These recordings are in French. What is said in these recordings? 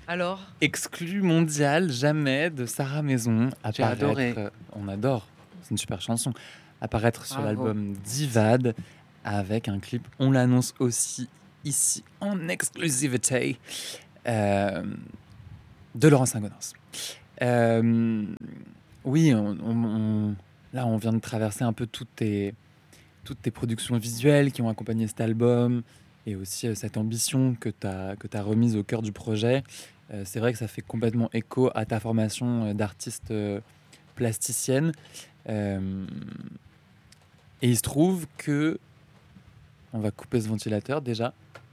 Alors, Exclu mondial, jamais de Sarah Maison. J'ai adoré. On adore, c'est une super chanson. Apparaître sur Bravo. l'album Divad avec un clip, on l'annonce aussi ici en exclusivité, euh, de Laurent Saint-Gaudens. Oui, là on vient de traverser un peu toutes tes productions visuelles qui ont accompagné cet album et aussi cette ambition que tu as remise au cœur du projet. C'est vrai que ça fait complètement écho à ta formation d'artiste plasticienne. Euh, et il se trouve que, on va couper ce ventilateur déjà,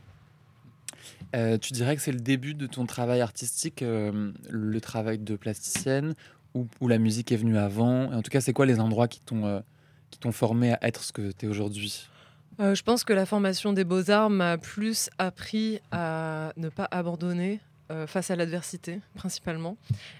tu dirais que c'est le début de ton travail artistique, le travail de plasticienne, ou la musique est venue avant? Et en tout cas, c'est quoi les endroits qui t'ont formé à être ce que tu es aujourd'hui? je pense que la formation des beaux-arts m'a plus appris à ne pas abandonner face à l'adversité, principalement,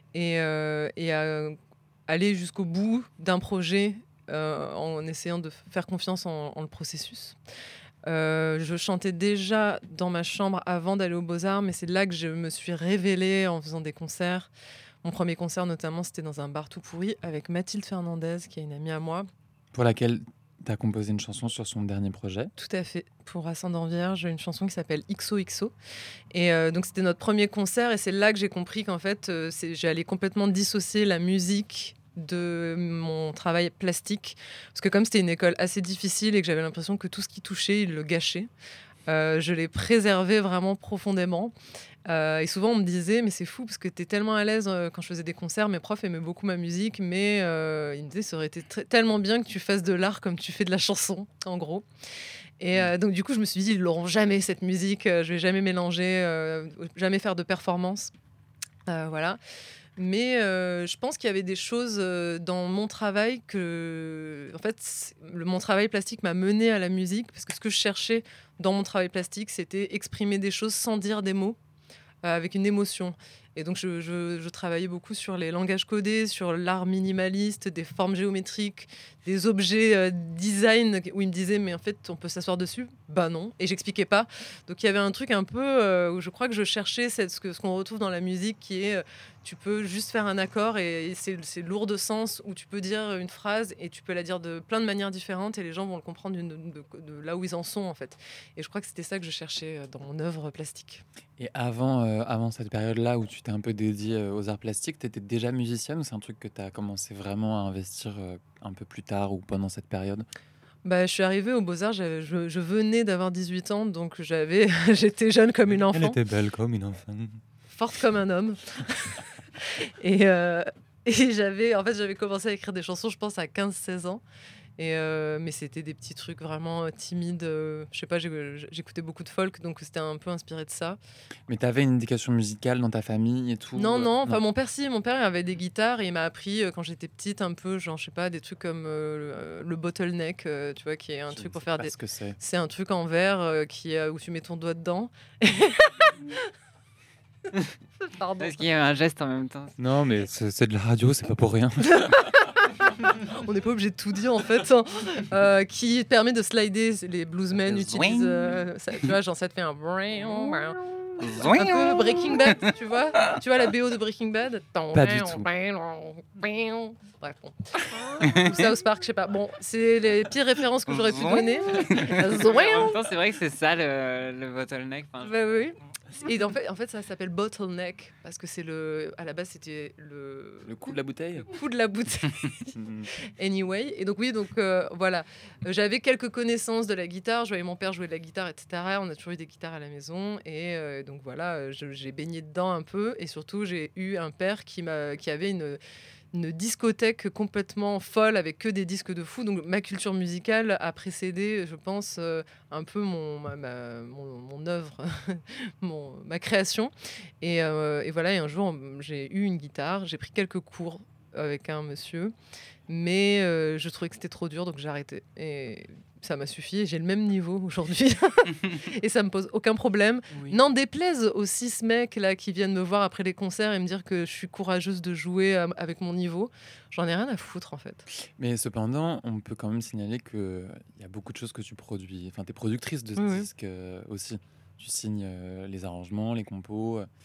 et à aller jusqu'au bout d'un projet en essayant de faire confiance en le processus. Je chantais déjà dans ma chambre avant d'aller aux Beaux-Arts, mais c'est là que je me suis révélée en faisant des concerts. Mon premier concert, notamment, c'était dans un bar tout pourri avec Mathilde Fernandez, qui est une amie à moi. Pour laquelle tu as composé une chanson sur son dernier projet. Tout à fait. Pour Ascendant Vierge, une chanson qui s'appelle XOXO. Et donc, c'était notre premier concert. Et c'est là que j'ai compris qu'en fait, j'allais complètement dissocier la musique de mon travail plastique. Parce que comme c'était une école assez difficile et que j'avais l'impression que tout ce qui touchait, il le gâchait, je l'ai préservé vraiment profondément. Et souvent, on me disait, mais c'est fou parce que tu es tellement à l'aise quand je faisais des concerts. Mes profs aimaient beaucoup ma musique, mais ils me disaient, ça aurait été tellement bien que tu fasses de l'art comme tu fais de la chanson, en gros. Et donc, du coup, je me suis dit, ils l'auront jamais, cette musique. Je vais jamais mélanger, jamais faire de performance. Voilà. Mais je pense qu'il y avait des choses dans mon travail que... En fait, mon travail plastique m'a mené à la musique, parce que ce que je cherchais dans mon travail plastique, c'était exprimer des choses sans dire des mots, avec une émotion. Et donc, je travaillais beaucoup sur les langages codés, sur l'art minimaliste, des formes géométriques, des objets design, où ils me disaient, mais en fait, on peut s'asseoir dessus? Bah non. Et j'expliquais pas. Donc, il y avait un truc un peu où je crois que je cherchais ce qu'on retrouve dans la musique, qui est... tu peux juste faire un accord et c'est lourd de sens, où tu peux dire une phrase et tu peux la dire de plein de manières différentes et les gens vont le comprendre de là où ils en sont, en fait. Et je crois que c'était ça que je cherchais dans mon œuvre plastique. Et avant cette période-là où tu t'es un peu dédié aux arts plastiques, tu étais déjà musicienne, ou c'est un truc que tu as commencé vraiment à investir un peu plus tard ou pendant cette période? Bah, je suis arrivée aux Beaux-Arts, je venais d'avoir 18 ans, donc j'étais jeune comme une enfant. Elle était belle comme une enfant. Forte comme un homme. et j'avais commencé à écrire des chansons, je pense, à 15-16 ans. Mais c'était des petits trucs vraiment timides. Je sais pas, j'écoutais beaucoup de folk, donc c'était un peu inspiré de ça. Mais tu avais une éducation musicale dans ta famille et tout? Non. Enfin, mon père, si. Mon père avait des guitares et il m'a appris quand j'étais petite un peu, genre, je sais pas, des trucs comme le bottleneck, tu vois, qui est un truc pour faire des... Ce que c'est. C'est un truc en verre où tu mets ton doigt dedans. Pardon. Est-ce qu'il y a un geste en même temps? Non, mais c'est de la radio, c'est pas pour rien. On n'est pas obligé de tout dire, en fait. Qui permet de slider. Les bluesmen utilisent ça, tu vois, genre ça te fait un peu Breaking Bad, tu vois la BO de Breaking Bad. Pas du tout. Bref, bon. Ou South Park, je sais pas. Bon, c'est les pires références que j'aurais pu donner. En même temps, c'est vrai que c'est ça le bottleneck. Enfin, Bah oui. Et en fait, ça s'appelle bottleneck parce que à la base, c'était le coup de la bouteille. Le coup de la bouteille. Anyway. Et donc, oui, voilà. J'avais quelques connaissances de la guitare. Je voyais mon père jouer de la guitare, etc. On a toujours eu des guitares à la maison. Et donc, voilà, j'ai baigné dedans un peu. Et surtout, j'ai eu un père qui avait une discothèque complètement folle avec que des disques de fou. Donc ma culture musicale a précédé, je pense, un peu mon œuvre, ma création. Et voilà, et un jour, j'ai eu une guitare, j'ai pris quelques cours avec un monsieur, mais je trouvais que c'était trop dur, donc j'ai arrêté. Et ça m'a suffi, et j'ai le même niveau aujourd'hui. Et ça me pose aucun problème. Oui. N'en déplaise aux 6 mecs là, qui viennent me voir après les concerts et me dire que je suis courageuse de jouer avec mon niveau. J'en ai rien à foutre, en fait. Mais cependant, on peut quand même signaler qu'il y a beaucoup de choses que tu produis. Enfin, tu es productrice de ce Oui. disque aussi. Tu signes les arrangements, les compos.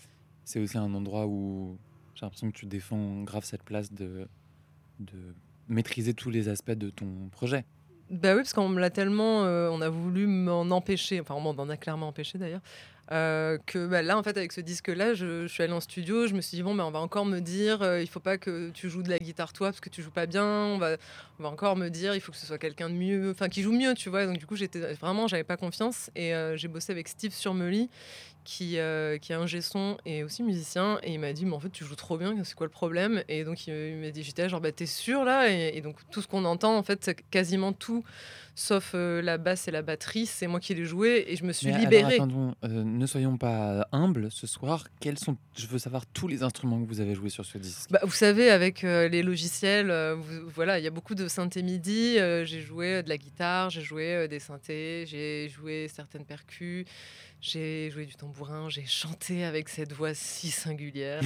c'est aussi un endroit où j'ai l'impression que tu défends grave cette place de maîtriser tous les aspects de ton projet. Bah oui, parce qu'on me l'a tellement, on a voulu m'en empêcher, enfin on m'en a clairement empêché d'ailleurs, que bah, là en fait avec ce disque-là, je suis allée en studio, je me suis dit bon bah on va encore me dire, il faut pas que tu joues de la guitare toi parce que tu joues pas bien, on va encore me dire il faut que ce soit quelqu'un de mieux, enfin qui joue mieux, tu vois. Donc du coup j'avais pas confiance et j'ai bossé avec Steve Surmely qui est ingé son et aussi musicien, et il m'a dit mais en fait tu joues trop bien, c'est quoi le problème? Et donc il m'a dit, j'étais là, genre bah t'es sûr là? Et donc tout ce qu'on entend en fait, c'est quasiment tout sauf la basse et la batterie, c'est moi qui l'ai joué et je me suis Mais alors, libérée. attendons, ne soyons pas humbles ce soir. Je veux savoir tous les instruments que vous avez joués sur ce disque. Bah, vous savez, avec les logiciels, voilà, il y a beaucoup de synthés MIDI. J'ai joué de la guitare, j'ai joué des synthés, j'ai joué certaines percus, j'ai joué du tambourin, j'ai chanté avec cette voix si singulière.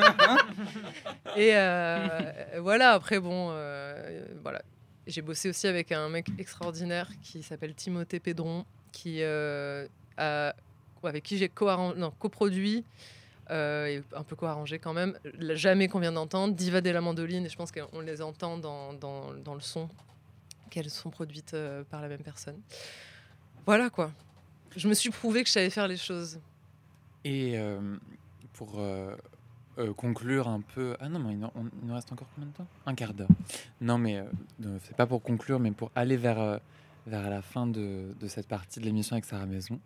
Et voilà, après, bon, voilà. J'ai bossé aussi avec un mec extraordinaire qui s'appelle Timothée Pédron, avec qui j'ai coproduit et un peu co-arrangé quand même. Jamais qu'on vient d'entendre Diva de la mandoline, et je pense qu'on les entend dans le son, qu'elles sont produites par la même personne. Voilà quoi. Je me suis prouvé que je savais faire les choses. Et pour conclure un peu... Ah non, mais il nous reste encore combien de temps? Un quart d'heure. Non, mais c'est pas pour conclure, mais pour aller vers la fin de cette partie de l'émission avec Sarah Maison.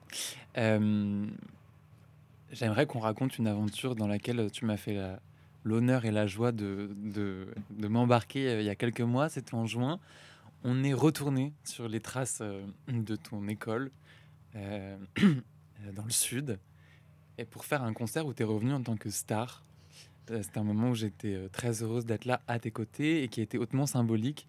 J'aimerais qu'on raconte une aventure dans laquelle tu m'as fait l'honneur et la joie de m'embarquer il y a quelques mois. C'était en juin. On est retourné sur les traces de ton école dans le sud, et pour faire un concert où tu es revenu en tant que star. C'était un moment où j'étais très heureuse d'être là à tes côtés et qui était hautement symbolique.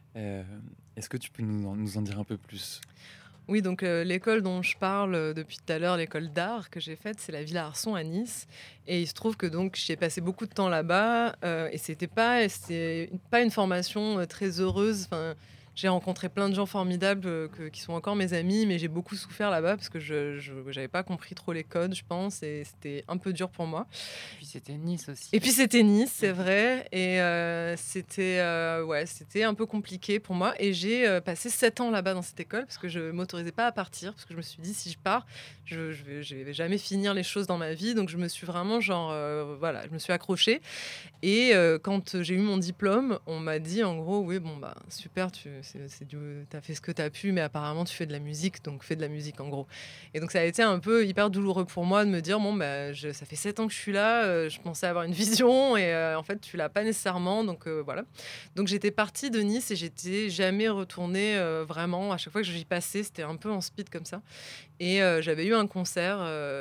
Est-ce que tu peux nous en dire un peu plus? Oui, donc l'école dont je parle depuis tout à l'heure, l'école d'art que j'ai faite, c'est la Villa Arson à Nice. Et il se trouve que donc j'ai passé beaucoup de temps là-bas et c'était pas une formation très heureuse. Enfin, j'ai rencontré plein de gens formidables qui sont encore mes amis, mais j'ai beaucoup souffert là-bas parce que je n'avais pas compris trop les codes, je pense, et c'était un peu dur pour moi. Puis c'était Nice aussi. Et puis c'était Nice, c'est vrai, et c'était un peu compliqué pour moi. Et j'ai passé 7 ans là-bas dans cette école parce que je m'autorisais pas à partir, parce que je me suis dit si je pars, je vais jamais finir les choses dans ma vie. Donc je me suis vraiment je me suis accrochée. Et quand j'ai eu mon diplôme, on m'a dit en gros oui bon bah super, t'as fait ce que t'as pu, mais apparemment tu fais de la musique, donc fais de la musique en gros. Et donc ça a été un peu hyper douloureux pour moi de me dire bon bah ça fait 7 ans que je suis là, je pensais avoir une vision et en fait tu l'as pas nécessairement, donc voilà. Donc j'étais partie de Nice et j'étais jamais retournée vraiment. À chaque fois que j'y passais, c'était un peu en speed comme ça. Et j'avais eu un concert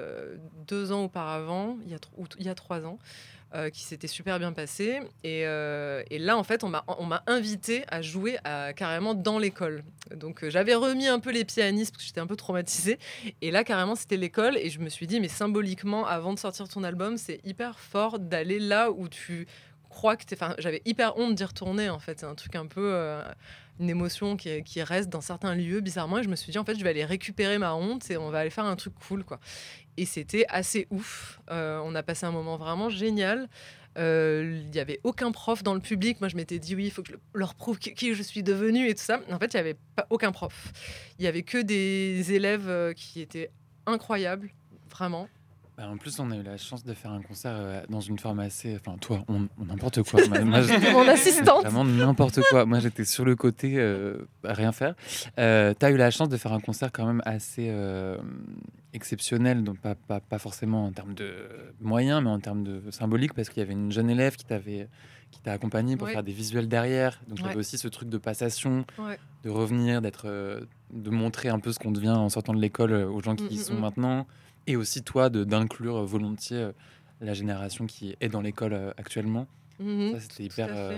2 ans auparavant, il y a 3 ans. Qui s'était super bien passé. Et là, en fait, on m'a invité à jouer carrément dans l'école. Donc, j'avais remis un peu les pieds à Nice parce que j'étais un peu traumatisée. Et là, carrément, c'était l'école. Et je me suis dit, mais symboliquement, avant de sortir ton album, c'est hyper fort d'aller là où tu crois que t'es... Enfin, j'avais hyper honte d'y retourner, en fait. C'est un truc un peu... une émotion qui reste dans certains lieux, bizarrement. Et je me suis dit, en fait, je vais aller récupérer ma honte et on va aller faire un truc cool, quoi. Et c'était assez ouf. On a passé un moment vraiment génial. Il n'y avait aucun prof dans le public. Moi, je m'étais dit, oui, il faut que je leur prouve qui je suis devenue et tout ça. En fait, il n'y avait pas aucun prof. Il n'y avait que des élèves qui étaient incroyables, vraiment. Bah, en plus, on a eu la chance de faire un concert dans une forme assez... Enfin, toi, on n'importe quoi. Moi, C'était mon assistante. Vraiment n'importe quoi. Moi, j'étais sur le côté à rien faire. T'as eu la chance de faire un concert quand même assez exceptionnel, donc pas forcément en termes de moyens, mais en termes de symbolique, parce qu'il y avait une jeune élève qui t'a accompagné pour Ouais. faire des visuels derrière. Donc, il y Ouais. avait aussi ce truc de passation, Ouais. de revenir, de montrer un peu ce qu'on devient en sortant de l'école aux gens qui y sont maintenant. Et aussi, toi, d'inclure volontiers la génération qui est dans l'école actuellement. Ça, c'était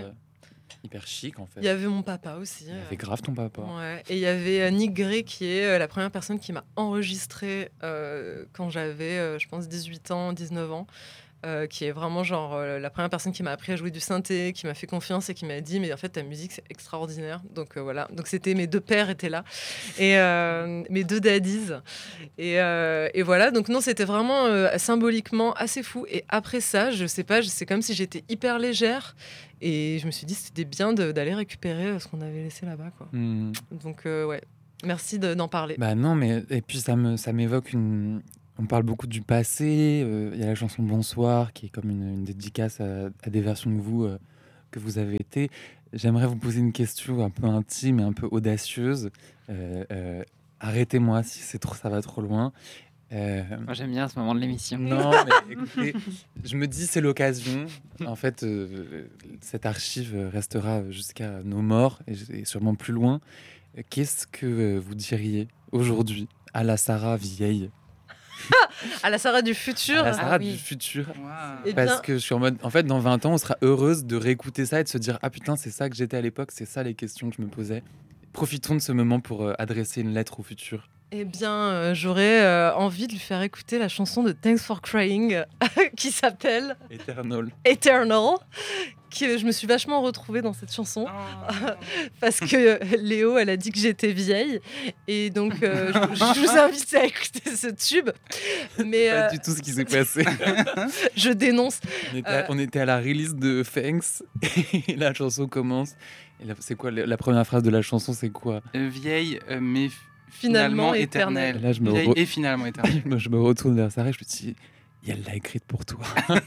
hyper chic, en fait. Il y avait mon papa aussi. Il y avait grave ton papa. Ouais. Et il y avait Nick Gray, qui est la première personne qui m'a enregistré quand j'avais, je pense, 18 ans, 19 ans. qui est vraiment genre la première personne qui m'a appris à jouer du synthé, qui m'a fait confiance et qui m'a dit mais en fait ta musique c'est extraordinaire. Donc voilà, donc c'était mes 2 pères étaient là et mes 2 daddies et voilà, donc non, c'était vraiment symboliquement assez fou. Et après ça, je sais pas, c'est comme si j'étais hyper légère et je me suis dit c'était bien d'aller récupérer ce qu'on avait laissé là-bas quoi. Donc ouais, merci d'en parler. Bah non, mais et puis ça m'évoque une. On parle beaucoup du passé. Il y a la chanson Bonsoir qui est comme une dédicace à des versions de vous que vous avez été. J'aimerais vous poser une question un peu intime et un peu audacieuse. Arrêtez-moi si ça va trop loin. Moi, j'aime bien ce moment de l'émission. Non, mais écoutez, je me dis c'est l'occasion. En fait, cette archive restera jusqu'à nos morts et sûrement plus loin. Qu'est-ce que vous diriez aujourd'hui à la Sarah vieille? À la Sarah du futur. À la Sarah oui. du futur. Wow. Eh Parce bien- que je suis en mode, en fait, dans 20 ans, on sera heureuse de réécouter ça et de se dire ah putain, c'est ça que j'étais à l'époque, c'est ça les questions que je me posais. Profitons de ce moment pour adresser une lettre au futur. Eh bien, j'aurais envie de lui faire écouter la chanson de Thanks for Crying qui s'appelle Eternal. Eternal. Je me suis vachement retrouvée dans cette chanson parce que Léo, elle a dit que j'étais vieille et donc je vous invite à écouter ce tube. Mais Pas du tout ce qui s'est passé. je dénonce. On était à la release de Thanks et la chanson commence. Et c'est quoi la première phrase de la chanson? C'est quoi? Vieille, mais Finalement finalement éternelle. éternelle. Là, je me Vieille re- et finalement éternelle. Moi, je me retourne vers Sarah et je me dis et elle l'a écrite pour toi.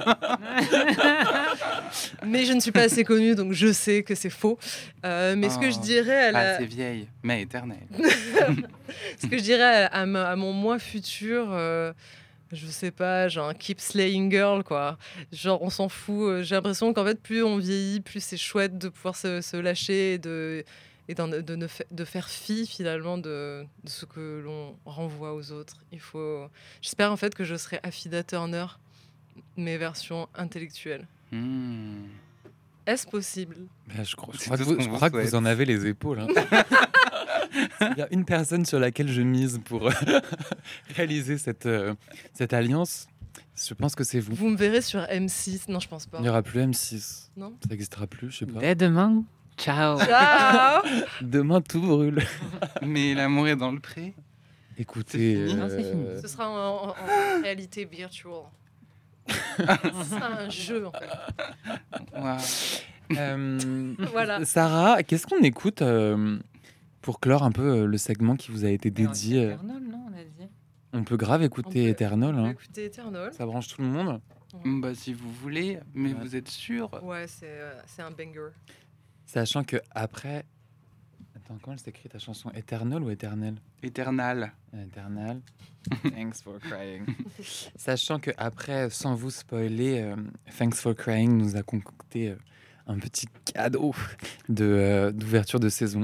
Mais je ne suis pas assez connue, donc je sais que c'est faux. Mais ce que je dirais à la... Pas assez vieille, mais éternelle. Ce que je dirais à mon moi futur, je sais pas, genre keep slaying girl, quoi. Genre, on s'en fout. J'ai l'impression qu'en fait, plus on vieillit, plus c'est chouette de pouvoir se lâcher de faire fi, finalement, de ce que l'on renvoie aux autres. J'espère, en fait, que je serai Affida Turner, mes versions intellectuelles. Est-ce possible? Bah, je crois, C'est je crois que, tout ce vous, qu'on je vous crois que souhaite. vous en avez les épaules. Hein. Il y a une personne sur laquelle je mise pour réaliser cette alliance. Je pense que c'est vous. Vous me verrez sur M6. Non, je pense pas. Il n'y aura plus M6. Non. Ça n'existera plus, je sais pas. Dès demain, ciao. Ciao. Demain, tout brûle. Mais l'amour est dans le pré. Écoutez, C'est fini. Non, c'est fini. Ce sera en réalité virtuelle. C'est un jeu, en fait. Waouh. Voilà. Sarah, qu'est-ce qu'on écoute pour clore un peu le segment qui vous a été dédié Eternal, non, on a dit. On peut grave écouter Eternal. On peut Hein. écouter Eternal. Ça branche tout le monde. Bah, si vous voulez, mais Ouais. vous êtes sûr? Ouais, c'est un banger. Sachant que après. Attends, comment elle s'écrit ta chanson? Eternal ou Éternel? Éternal. Eternal. Thanks for crying. Sachant que après, sans vous spoiler, Thanks for crying nous a concocté un petit cadeau d'ouverture de saison.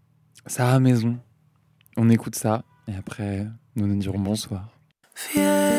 Sarah Maison. On écoute ça et après, nous nous dirons bonsoir.